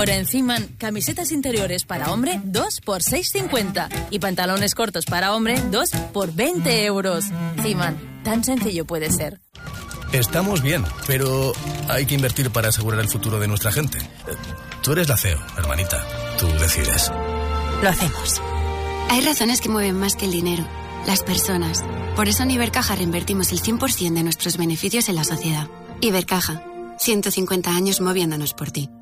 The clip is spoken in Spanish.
Ahora en Ciman, camisetas interiores para hombre, 2 por 6,50. Y pantalones cortos para hombre, 2 por 20 euros. Ciman, tan sencillo puede ser. Estamos bien, pero hay que invertir para asegurar el futuro de nuestra gente. Tú eres la CEO, hermanita. Tú decides. Lo hacemos. Hay razones que mueven más que el dinero. Las personas. Por eso en Ibercaja reinvertimos el 100% de nuestros beneficios en la sociedad. Ibercaja. 150 años moviéndonos por ti.